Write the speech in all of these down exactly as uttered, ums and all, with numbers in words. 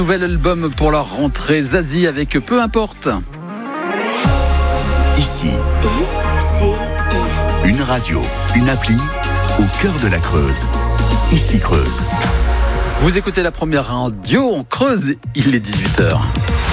Nouvel album pour leur rentrée, Zazie avec Peu importe. Ici, I C I. une radio, une appli au cœur de la Creuse. Ici Creuse. Vous écoutez la première radio en Creuse, il est dix-huit heures.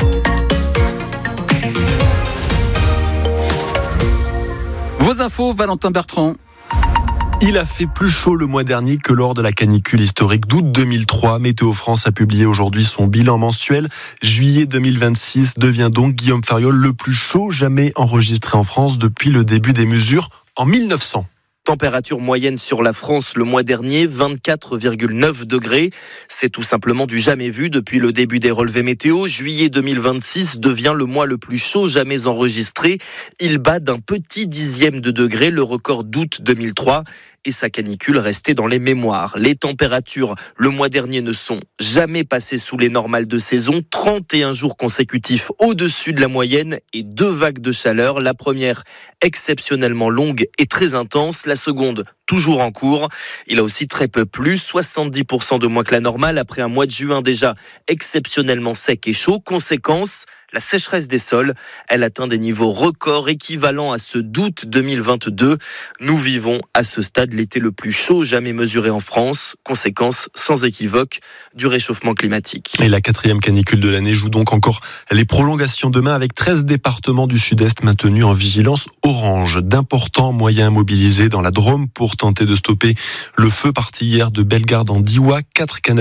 Vos infos, Valentin Bertrand. Il a fait plus chaud le mois dernier que lors de la canicule historique d'août deux mille trois. Météo France a publié aujourd'hui son bilan mensuel. Juillet deux mille vingt-six devient donc, Guillaume Fariol, le plus chaud jamais enregistré en France depuis le début des mesures en mille neuf cents. Température moyenne sur la France le mois dernier, vingt-quatre virgule neuf degrés. C'est tout simplement du jamais vu depuis le début des relevés météo. Juillet deux mille vingt-six devient le mois le plus chaud jamais enregistré. Il bat d'un petit dixième de degré le record d'août deux mille trois. Et sa canicule restait dans les mémoires. Les températures le mois dernier ne sont jamais passées sous les normales de saison. trente et un jours consécutifs au-dessus de la moyenne et deux vagues de chaleur. La première exceptionnellement longue et très intense. La seconde toujours en cours. Il a aussi très peu plu, soixante-dix pour cent de moins que la normale après un mois de juin déjà exceptionnellement sec et chaud. Conséquence, la sécheresse des sols, elle atteint des niveaux records équivalents à ceux d'août deux mille vingt-deux. Nous vivons à ce stade l'été le plus chaud jamais mesuré en France. Conséquence sans équivoque du réchauffement climatique. Et la quatrième canicule de l'année joue donc encore les prolongations demain avec treize départements du sud-est maintenus en vigilance orange. D'importants moyens mobilisés dans la Drôme pour tenter de stopper le feu parti hier de Bellegarde en Diois. Quatre Canadiens